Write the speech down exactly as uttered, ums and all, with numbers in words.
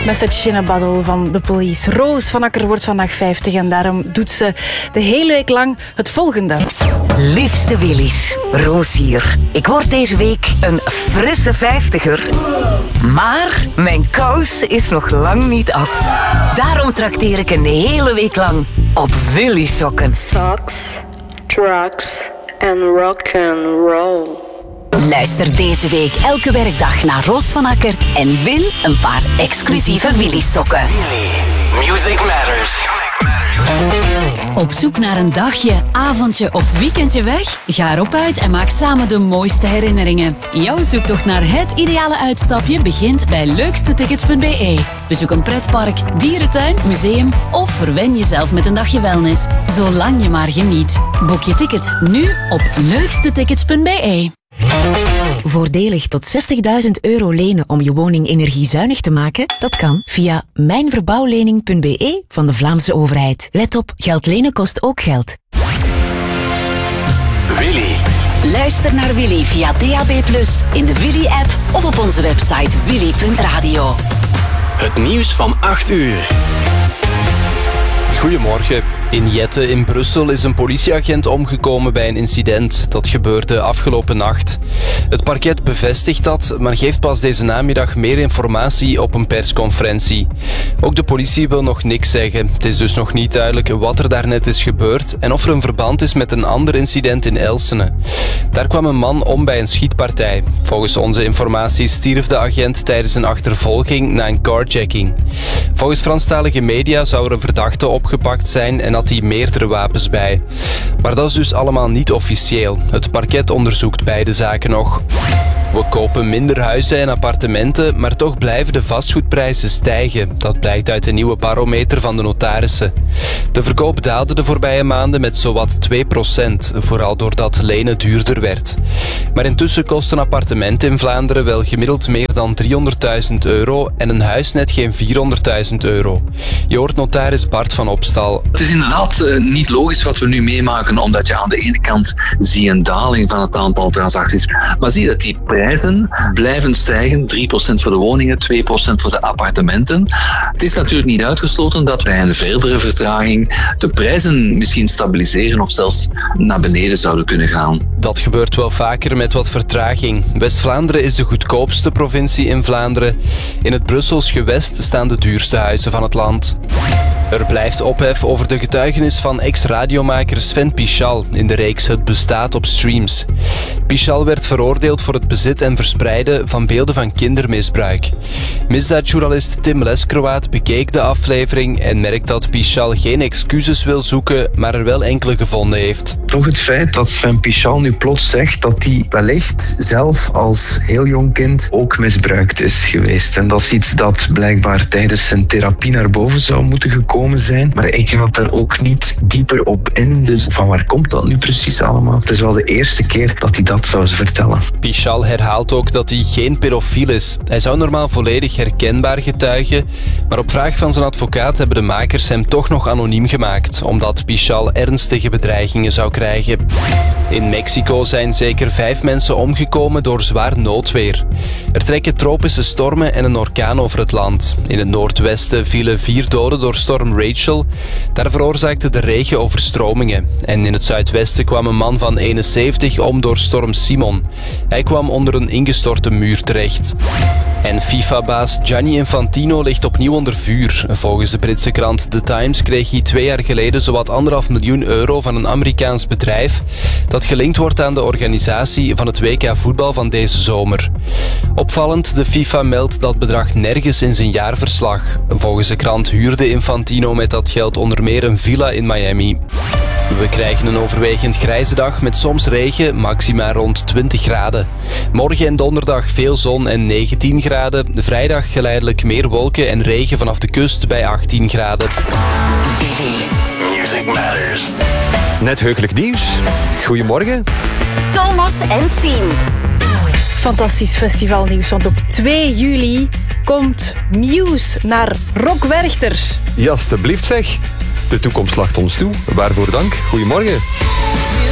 Message in a Bottle van The Police. Roos van Akker wordt vandaag vijftig en daarom doet ze de hele week lang het volgende. Liefste Willy's, Roos hier. Ik word deze week een frisse vijftiger. Maar mijn kous is nog lang niet af. Daarom trakteer ik een hele week lang op Willy sokken. Socks, drugs en rock'n'roll. Luister deze week elke werkdag naar Roos van Akker en win een paar exclusieve Willy sokken. Willy, Music Matters. Op zoek naar een dagje, avondje of weekendje weg? Ga erop uit en maak samen de mooiste herinneringen. Jouw zoektocht naar het ideale uitstapje begint bij leukstetickets punt b e. Bezoek een pretpark, dierentuin, museum of verwen jezelf met een dagje wellness. Zolang je maar geniet. Boek je ticket nu op leukstetickets punt b e. Voordelig tot zestigduizend euro lenen om je woning energiezuinig te maken? Dat kan via mijnverbouwlening punt b e van de Vlaamse overheid. Let op, geld lenen kost ook geld. Willy. Luister naar Willy via D A B plus, in de Willy-app of op onze website willy punt radio. Het nieuws van acht uur. Goedemorgen. In Jette in Brussel is een politieagent omgekomen bij een incident. Dat gebeurde afgelopen nacht. Het parket bevestigt dat, maar geeft pas deze namiddag meer informatie op een persconferentie. Ook de politie wil nog niks zeggen. Het is dus nog niet duidelijk wat er daarnet is gebeurd en of er een verband is met een ander incident in Elsene. Daar kwam een man om bij een schietpartij. Volgens onze informatie stierf de agent tijdens een achtervolging na een carjacking. Volgens Franstalige media zou er een verdachte opgepakt zijn en had hij meerdere wapens bij. Maar dat is dus allemaal niet officieel. Het parket onderzoekt beide zaken nog. We kopen minder huizen en appartementen, maar toch blijven de vastgoedprijzen stijgen. Dat blijkt uit een nieuwe barometer van de notarissen. De verkoop daalde de voorbije maanden met zowat twee procent, vooral doordat lenen duurder werd. Maar intussen kost een appartement in Vlaanderen wel gemiddeld meer dan driehonderdduizend euro en een huis net geen vierhonderdduizend euro. Je hoort notaris Bart van Opstal. Het is inderdaad uh, niet logisch wat we nu meemaken, omdat je aan de ene kant zie een daling van het aantal transacties, maar zie dat die prijzen blijven stijgen. drie procent voor de woningen, twee procent voor de appartementen. Het is natuurlijk niet uitgesloten dat bij een verdere vertraging de prijzen misschien stabiliseren of zelfs naar beneden zouden kunnen gaan. Dat gebeurt wel vaker met wat vertraging. West-Vlaanderen is de goedkoopste provincie in Vlaanderen. In het Brussels gewest staan de duurste huizen van het land. Er blijft ophef over de getuigenis van ex-radiomaker Sven Pichal in de reeks Het bestaat op streams. Pichal werd veroordeeld voor het bezit en verspreiden van beelden van kindermisbruik. Misdaadjournalist Tim Leskroaat bekeek de aflevering en merkt dat Pichal geen excuses wil zoeken, maar er wel enkele gevonden heeft. Toch het feit dat Sven Pichal nu plots zegt dat hij wellicht zelf als heel jong kind ook misbruikt is geweest. En dat is iets dat blijkbaar tijdens zijn therapie naar boven zou moeten gekomen zijn. Maar ik ga er ook niet dieper op in. Dus van waar komt dat nu precies allemaal? Het is wel de eerste keer dat hij dat zou vertellen. Pichal herhaalt ook dat hij geen pedofiel is. Hij zou normaal volledig herkenbaar getuigen, maar op vraag van zijn advocaat hebben de makers hem toch nog anoniem gemaakt, omdat Pichal ernstige bedreigingen zou krijgen. In Mexico zijn zeker vijf mensen omgekomen door zwaar noodweer. Er trekken tropische stormen en een orkaan over het land. In het noordwesten vielen vier doden door storm Rachel. Daar veroorzaakte de regen overstromingen. En in het zuidwesten kwam een man van eenenzeventig om door storm Simon. Hij kwam onder een ingestorte muur terecht. En FIFA-baas Gianni Infantino ligt opnieuw onder vuur. Volgens de Britse krant The Times kreeg hij twee jaar geleden zowat anderhalf miljoen euro van een Amerikaans bedrijf dat gelinkt wordt aan de organisatie van het W K voetbal van deze zomer. Opvallend, de FIFA meldt dat bedrag nergens in zijn jaarverslag. Volgens de krant huurde Infantino met dat geld onder meer een villa in Miami. We krijgen een overwegend grijze dag met soms regen, maxima rond twintig graden. Morgen en donderdag veel zon en negentien graden. Vrijdag geleidelijk meer wolken en regen vanaf de kust bij achttien graden. Music Matters. Net heugelijk nieuws. Goedemorgen. Thomas en Sien. Fantastisch festivalnieuws, want op twee juli komt Muse naar Rock Werchter. Ja, alstublieft zeg. De toekomst lacht ons toe. Waarvoor dank. Goedemorgen.